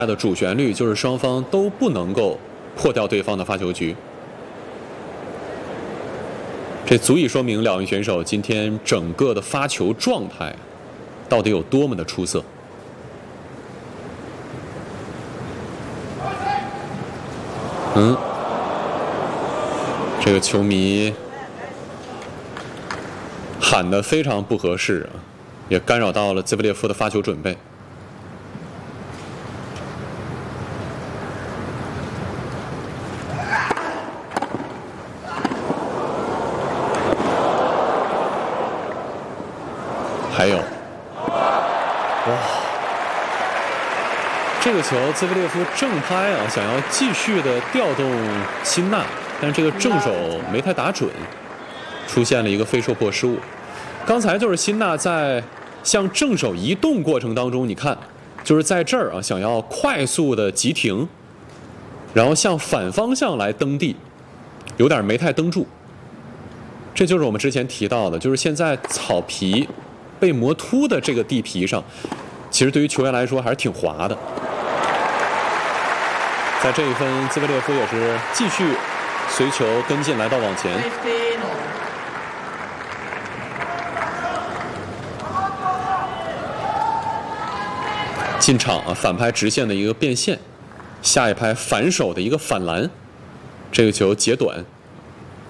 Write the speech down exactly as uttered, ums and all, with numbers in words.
的主旋律就是双方都不能够破掉对方的发球局，这足以说明两位选手今天整个的发球状态到底有多么的出色。嗯，这个球迷喊得非常不合适啊，也干扰到了兹维列夫的发球准备。还有，哇，这个球兹维列夫正拍啊，想要继续的调动辛纳，但是这个正手没太打准，出现了一个非受迫失误。刚才就是辛纳在向正手移动过程当中，你看，就是在这儿啊，想要快速的急停，然后向反方向来蹬地，有点没太蹬住。这就是我们之前提到的，就是现在草皮被磨秃的这个地皮上，其实对于球员来说还是挺滑的。在这一分，兹维列夫也是继续随球跟进来到网前。进场啊，反拍直线的一个变线，下一拍反手的一个反篮，这个球截短。